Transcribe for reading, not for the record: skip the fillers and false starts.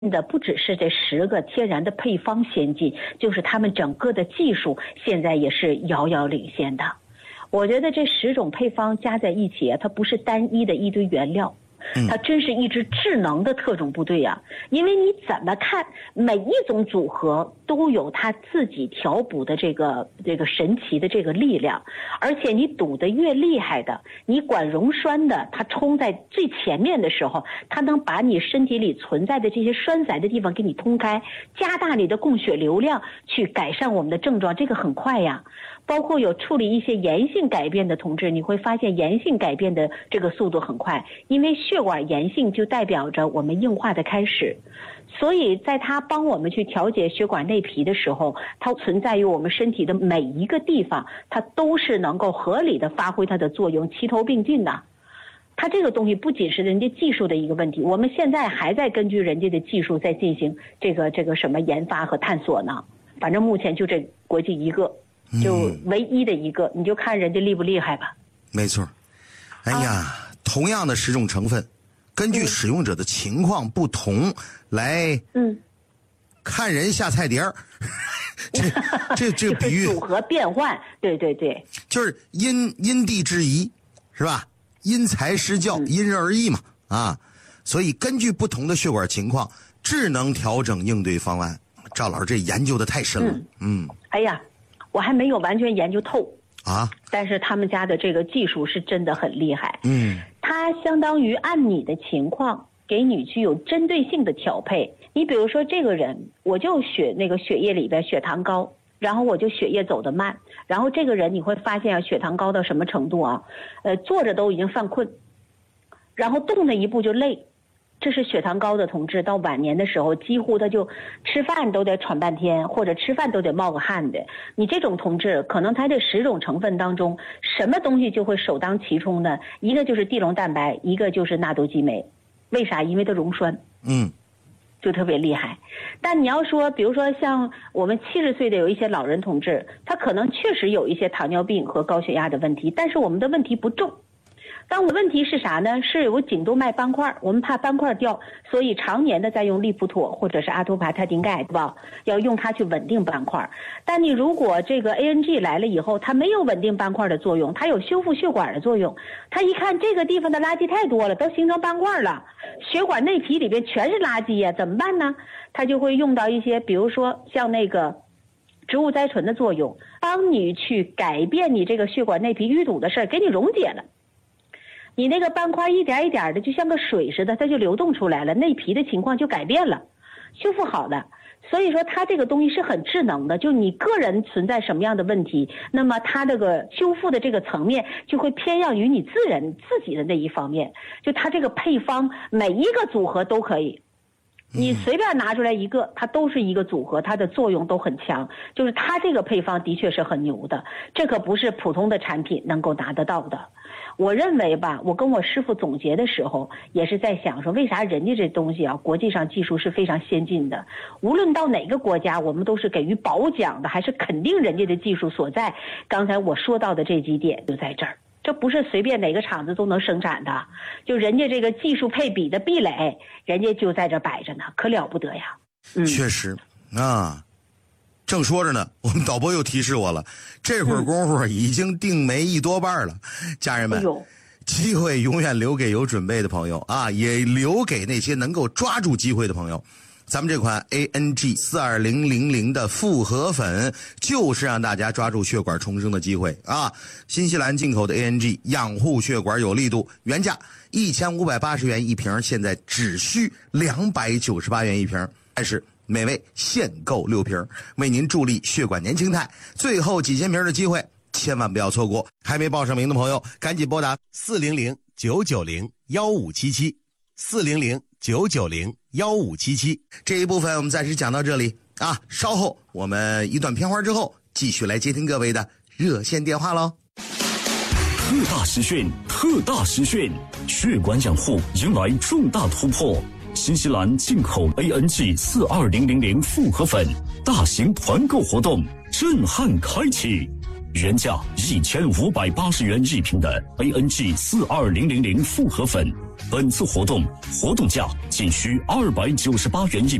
的不只是这10个天然的配方先进，就是他们整个的技术现在也是遥遥领先的。我觉得这10种配方加在一起啊，它不是单一的一堆原料，它真是一支智能的特种部队啊！因为你怎么看，每一种组合都有它自己调补的这个神奇的这个力量，而且你赌得越厉害的，你管溶栓的，它冲在最前面的时候，它能把你身体里存在的这些栓塞的地方给你通开，加大你的供血流量，去改善我们的症状，这个很快呀。包括有处理一些炎性改变的同志，你会发现炎性改变的这个速度很快，因为血管炎性就代表着我们硬化的开始，所以在它帮我们去调节血管内皮的时候，它存在于我们身体的每一个地方，它都是能够合理的发挥它的作用，齐头并进的。它这个东西不仅是人家技术的一个问题，我们现在还在根据人家的技术在进行这个什么研发和探索呢。反正目前就这国际一个，就唯一的一个，你就看人家厉不厉害吧。 没错。哎呀，同样的10种成分，根据使用者的情况不同来看人下菜碟儿。这个比喻组合变换，对对对， 就是因地制宜，是吧？因材施教，因人而异嘛啊。所以根据不同的血管情况，智能调整应对方案。赵老师这研究的太深了。 哎呀，我还没有完全研究透啊， 但是他们家的这个技术是真的很厉害。它相当于按你的情况给你具有针对性的调配。你比如说这个人，我就血液里边血糖高，然后我就血液走得慢，然后这个人你会发现啊，血糖高到什么程度啊？坐着都已经犯困，然后动了一步就累。这是血糖高的同志，到晚年的时候，几乎他就吃饭都得喘半天，或者吃饭都得冒个汗的。你这种同志，可能他这10种成分当中，什么东西就会首当其冲的？一个就是地龙蛋白，一个就是纳豆激酶。为啥？因为它溶栓。就特别厉害。但你要说，比如说像我们70岁的有一些老人同志，他可能确实有一些糖尿病和高血压的问题，但是我们的问题不重。但我问题是啥呢？是有颈动脉斑块，我们怕斑块掉，所以常年的在用利普妥或者是阿托帕他汀钙，对吧？要用它去稳定斑块。但你如果这个 ANG 来了以后，它没有稳定斑块的作用，它有修复血管的作用。它一看这个地方的垃圾太多了，都形成斑块了，血管内皮里边全是垃圾呀，怎么办呢？它就会用到一些，比如说像那个植物甾醇的作用，帮你去改变你这个血管内皮淤堵的事儿，给你溶解了。你那个斑块一点一点的就像个水似的，它就流动出来了，内皮的情况就改变了，修复好了。所以说它这个东西是很智能的，就你个人存在什么样的问题，那么它这个修复的这个层面就会偏向于你自己的那一方面。就它这个配方每一个组合都可以，你随便拿出来一个，它都是一个组合，它的作用都很强。就是它这个配方的确是很牛的，这可不是普通的产品能够拿得到的。我认为吧，我跟我师傅总结的时候也是在想说，为啥人家这东西啊，国际上技术是非常先进的，无论到哪个国家，我们都是给予褒奖的，还是肯定人家的技术所在。刚才我说到的这几点就在这儿，这不是随便哪个厂子都能生产的，就人家这个技术配比的壁垒，人家就在这摆着呢，可了不得呀。 确实啊。正说着呢，我们导播又提示我了，这会儿功夫已经定没1多半了。家人们，机会永远留给有准备的朋友啊，也留给那些能够抓住机会的朋友。咱们这款 ANG 42000的复合粉就是让大家抓住血管重生的机会啊！新西兰进口的 ANG 养护血管有力度，原价1580元一瓶，现在只需298元一瓶，但是每位限购6瓶，为您助力血管年轻态。最后几千瓶的机会，千万不要错过。还没报上名的朋友，赶紧拨打400-990-1577，400-990-1577。这一部分我们暂时讲到这里啊，稍后我们一段片花之后，继续来接听各位的热线电话喽。 特大实训，特大实训，血管养护迎来重大突破。新西兰进口 ANG 42000复合粉大型团购活动震撼开启， 原价1580元一瓶的 ANG 42000复合粉，本次活动价仅需298元一瓶。